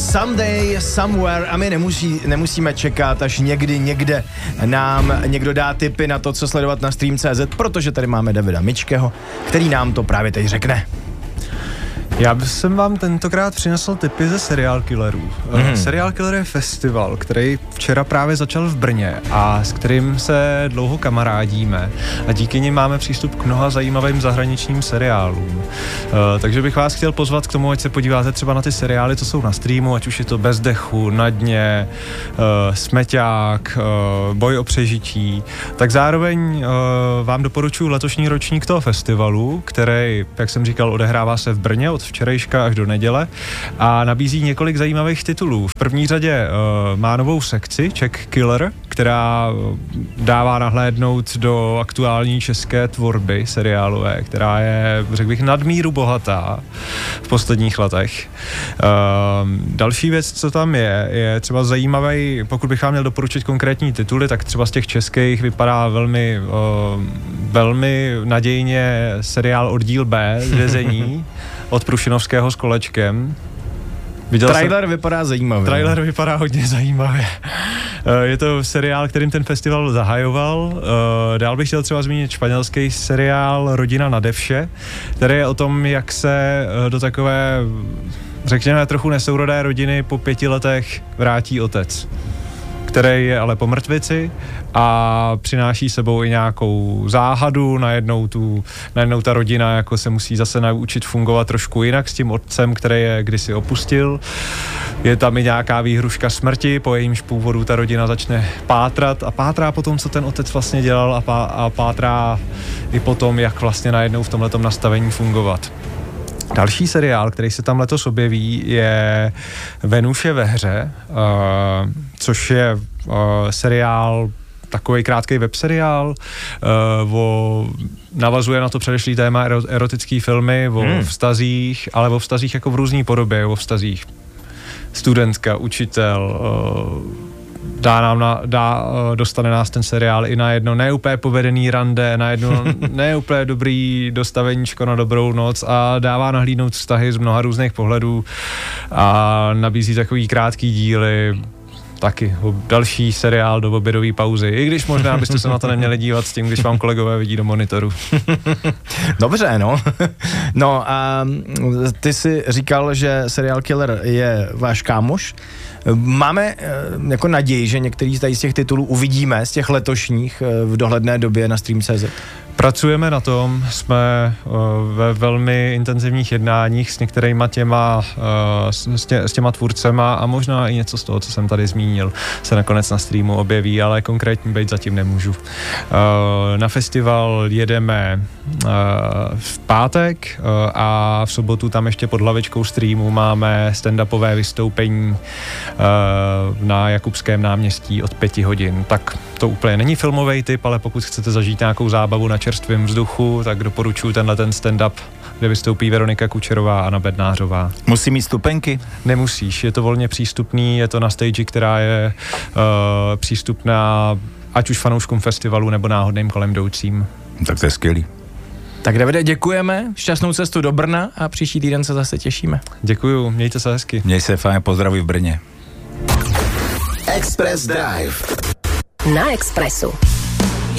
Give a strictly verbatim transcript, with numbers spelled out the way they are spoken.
Someday, Somewhere a my nemusí, nemusíme čekat, až někdy, někde nám někdo dá tipy na to, co sledovat na stream tečka cé zet, protože tady máme Davida Mičkého, který nám to právě teď řekne. Já jsem vám tentokrát přinesl tipy ze Serial Killerů. Mm. Serial Killer je festival, který včera právě začal v Brně a s kterým se dlouho kamarádíme a díky nim máme přístup k mnoha zajímavým zahraničním seriálům. Uh, takže bych vás chtěl pozvat k tomu, ať se podíváte třeba na ty seriály, co jsou na streamu, ať už je to Bez dechu, Na dně, uh, Smeťák, uh, Boj o přežití. Tak zároveň uh, vám doporučuji letošní ročník toho festivalu, který, jak jsem říkal, odehrává se v Brně od včerejška až do neděle a nabízí několik zajímavých titulů. V první řadě uh, má novou sekci Czech Killer, která dává nahlédnout do aktuální české tvorby seriálové, která je, řekl bych, nadmíru bohatá v posledních letech. Uh, další věc, co tam je, je třeba zajímavý, pokud bych vám měl doporučit konkrétní tituly, tak třeba z těch českých vypadá velmi, uh, velmi nadějně seriál Oddíl B, Vězení, od Prušinovského s Kolečkem. Viděl Trailer jsem, vypadá zajímavě. Trailer vypadá hodně zajímavě. Je to seriál, kterým ten festival zahajoval. Dál bych chtěl třeba zmínit španělský seriál Rodina na devše, který je o tom, jak se do takové, řekněme, trochu nesourodé rodiny po pěti letech vrátí otec, který je ale po mrtvici a přináší sebou i nějakou záhadu, najednou, tu, najednou ta rodina jako se musí zase naučit fungovat trošku jinak s tím otcem, který je kdysi opustil. Je tam i nějaká výhruška smrti, po jejímž původu ta rodina začne pátrat a pátrá potom, co ten otec vlastně dělal a, pá, a pátrá i potom, jak vlastně najednou v tomhletom nastavení fungovat. Další seriál, který se tam letos objeví, je Venuše ve hře, uh, což je uh, seriál, takový krátký webseriál, uh, o, navazuje na to předešlý téma erotický filmy o hmm. vztazích, ale o vztazích jako v různý podobě, o vztazích studentka, učitel, uh, dá nám na, dá, dostane nás ten seriál i na jedno neúplně povedený rande, na jedno neúplně dobrý dostaveníčko na dobrou noc a dává nahlídnout vztahy z mnoha různých pohledů a nabízí takový krátký díly, taky další seriál do obědové pauzy, i když možná byste se na to neměli dívat s tím, když vám kolegové vidí do monitoru. Dobře, no. No a ty jsi říkal, že Serial Killer je váš kámoš. Máme jako naději, že některý z těch titulů uvidíme, z těch letošních v dohledné době na stream tečka cé zet? Pracujeme na tom, jsme uh, ve velmi intenzivních jednáních s některýma těma, uh, s, tě, s těma tvůrcema a možná i něco z toho, co jsem tady zmínil, se nakonec na streamu objeví, ale konkrétní být zatím nemůžu. Uh, na festival jedeme uh, v pátek uh, a v sobotu tam ještě pod hlavičkou streamu máme stand-upové vystoupení uh, na Jakubském náměstí od pěti hodin. Tak to úplně není filmový typ, ale pokud chcete zažít nějakou zábavu na čerstvém vzduchu, tak doporučuji tenhle ten stand-up, kde vystoupí Veronika Kučerová a Anna Bednářová. Musí mít stupenky? Nemusíš, je to volně přístupný, je to na stage, která je uh, přístupná ať už fanouškům festivalu nebo náhodným kolem jdoucím. Tak to je skvělý. Tak Davide, děkujeme, šťastnou cestu do Brna a příští týden se zase těšíme. Děkuju, mějte se hezky. Měj se fajn, pozdravuj v Brně. Express Drive na Expressu.